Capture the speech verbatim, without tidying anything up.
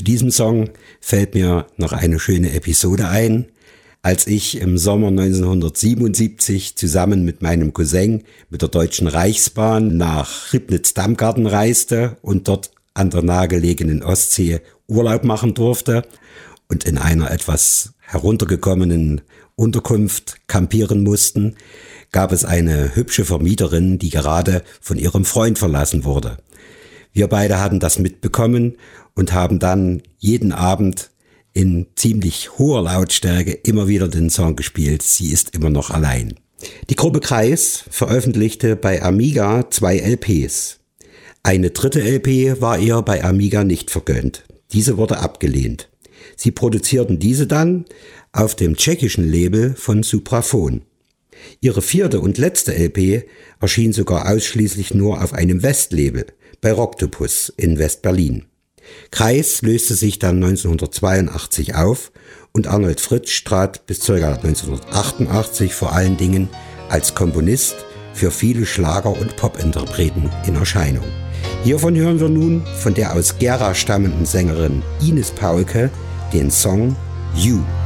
diesem Song fällt mir noch eine schöne Episode ein. Als ich im Sommer neunzehnhundertsiebenundsiebzig zusammen mit meinem Cousin mit der Deutschen Reichsbahn nach Ribnitz-Dammgarten reiste und dort an der nahegelegenen Ostsee Urlaub machen durfte und in einer etwas heruntergekommenen Unterkunft campieren mussten, gab es eine hübsche Vermieterin, die gerade von ihrem Freund verlassen wurde. Wir beide hatten das mitbekommen und haben dann jeden Abend in ziemlich hoher Lautstärke immer wieder den Song gespielt. Sie ist immer noch allein. Die Gruppe Kreis veröffentlichte bei Amiga zwei L Ps. Eine dritte L P war ihr bei Amiga nicht vergönnt. Diese wurde abgelehnt. Sie produzierten diese dann auf dem tschechischen Label von Supraphon. Ihre vierte und letzte L P erschien sogar ausschließlich nur auf einem Westlabel bei Rocktopus in West-Berlin. Kreis löste sich dann neunzehnhundertzweiundachtzig auf und Arnold Fritsch trat bis ca. neunzehnhundertachtundachtzig vor allen Dingen als Komponist für viele Schlager- und Popinterpreten in Erscheinung. Hiervon hören wir nun von der aus Gera stammenden Sängerin Ines Paulke den Song You.